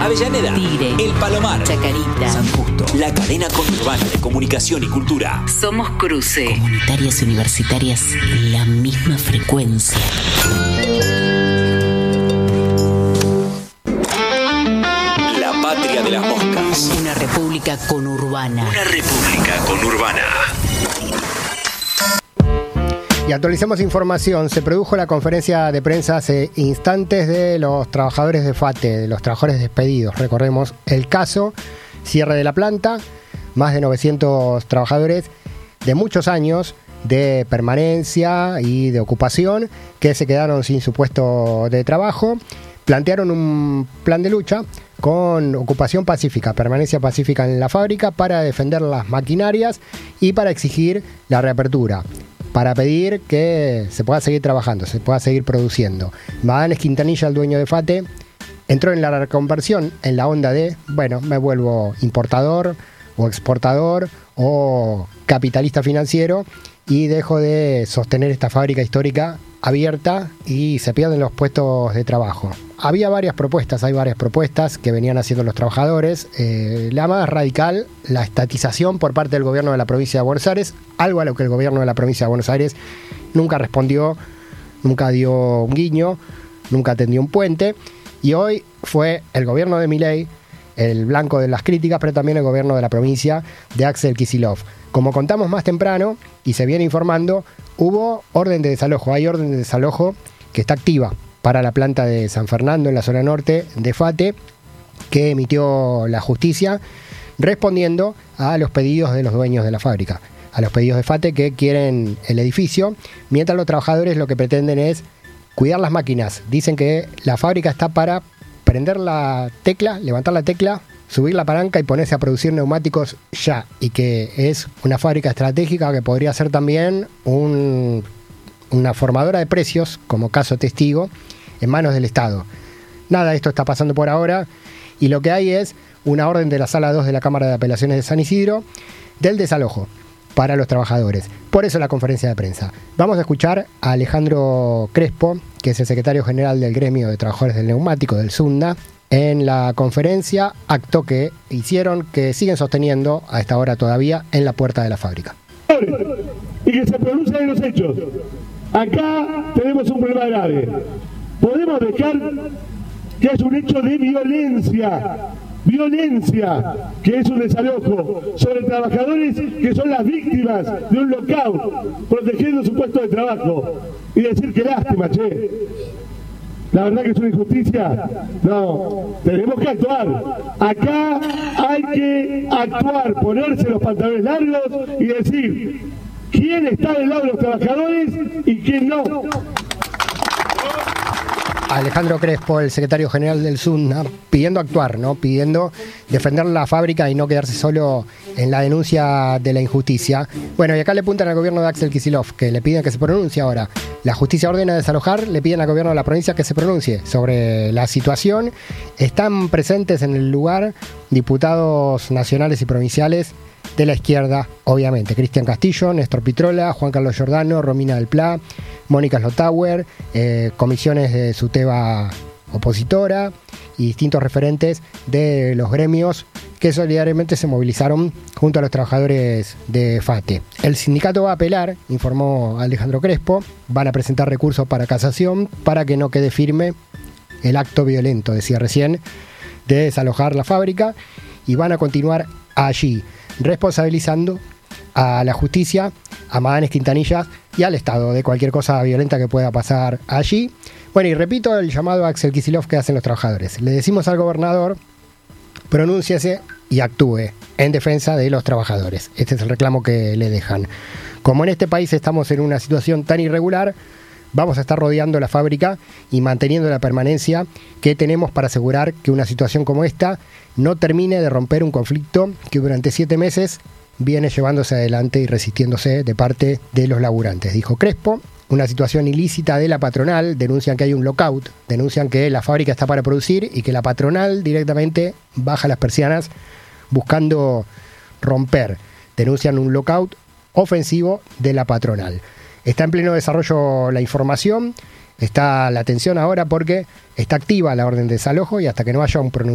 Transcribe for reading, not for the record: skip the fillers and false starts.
Avellaneda, Tigre, El Palomar, Chacarita, San Justo, la cadena conurbana de comunicación y cultura. Somos Cruce. Comunitarias y universitarias en la misma frecuencia. La patria de las moscas. Una república conurbana. Una república conurbana. Y actualizamos información. Se produjo la conferencia de prensa hace instantes de los trabajadores de FATE, de los trabajadores despedidos. Recordemos el caso, cierre de la planta, más de 900 trabajadores de muchos años de permanencia y de ocupación que se quedaron sin su puesto de trabajo. Plantearon un plan de lucha con ocupación pacífica, permanencia pacífica en la fábrica para defender las maquinarias y para exigir la reapertura, para pedir que se pueda seguir trabajando, se pueda seguir produciendo. Maganes Quintanilla, el dueño de FATE, entró en la reconversión, en la onda de, bueno, me vuelvo importador o exportador o capitalista financiero y dejo de sostener esta fábrica histórica abierta y se pierden los puestos de trabajo. Había varias propuestas, hay varias propuestas que venían haciendo los trabajadores. La más radical, la estatización por parte del gobierno de la provincia de Buenos Aires, algo a lo que el gobierno de la provincia de Buenos Aires nunca respondió, nunca dio un guiño, nunca tendió un puente. Y hoy fue el gobierno de Milei el blanco de las críticas, pero también el gobierno de la provincia de Axel Kicillof. Como contamos más temprano y se viene informando, hubo orden de desalojo, hay orden de desalojo que está activa para la planta de San Fernando en la zona norte de FATE, que emitió la justicia respondiendo a los pedidos de los dueños de la fábrica, a los pedidos de FATE que quieren el edificio, mientras los trabajadores lo que pretenden es cuidar las máquinas. Dicen que la fábrica está para prender la tecla, levantar la tecla, subir la palanca y ponerse a producir neumáticos ya, y que es una fábrica estratégica que podría ser también una formadora de precios, como caso testigo, en manos del Estado. Nada de esto está pasando por ahora, y lo que hay es una orden de la Sala 2 de la Cámara de Apelaciones de San Isidro del desalojo para los trabajadores. Por eso la conferencia de prensa. Vamos a escuchar a Alejandro Crespo, que es el secretario general del gremio de trabajadores del neumático del SUNDA, en la conferencia, acto que hicieron, que siguen sosteniendo a esta hora todavía en la puerta de la fábrica. Y que se pronuncien en los hechos. Acá tenemos un problema grave. Podemos dejar que es un hecho de violencia, que es un desalojo sobre trabajadores que son las víctimas de un lockout, protegiendo su puesto de trabajo, y decir que lástima, che. La verdad que es una injusticia. No, tenemos que actuar. Acá hay que actuar, ponerse los pantalones largos y decir quién está del lado de los trabajadores y quién no. Alejandro Crespo, el secretario general del SUNDA, pidiendo actuar, ¿no? Pidiendo defender la fábrica y no quedarse solo en la denuncia de la injusticia. Bueno, y acá le apuntan al gobierno de Axel Kicillof, que le piden que se pronuncie ahora. La justicia ordena desalojar, le piden al gobierno de la provincia que se pronuncie sobre la situación. Están presentes en el lugar diputados nacionales y provinciales de la izquierda, obviamente. Cristian Castillo, Néstor Pitrola, Juan Carlos Giordano, Romina del Pla, Mónica Slotauer, comisiones de SUTEBA opositora y distintos referentes de los gremios que solidariamente se movilizaron junto a los trabajadores de FATE. El sindicato va a apelar, informó Alejandro Crespo, van a presentar recursos para casación para que no quede firme el acto violento, decía recién, de desalojar la fábrica, y van a continuar allí, responsabilizando a la justicia, a Maganes Quintanilla y al Estado de cualquier cosa violenta que pueda pasar allí. Bueno, y repito el llamado a Axel Kicillof que hacen los trabajadores. Le decimos al gobernador, pronúnciese y actúe en defensa de los trabajadores. Este es el reclamo que le dejan. Como en este país estamos en una situación tan irregular, vamos a estar rodeando la fábrica y manteniendo la permanencia que tenemos para asegurar que una situación como esta no termine de romper un conflicto que durante 7 meses viene llevándose adelante y resistiéndose de parte de los laburantes, dijo Crespo. Una situación ilícita de la patronal, denuncian que hay un lockout, denuncian que la fábrica está para producir y que la patronal directamente baja las persianas buscando romper. Denuncian un lockout ofensivo de la patronal. Está en pleno desarrollo la información, está la atención ahora porque está activa la orden de desalojo y hasta que no haya un pronunciamiento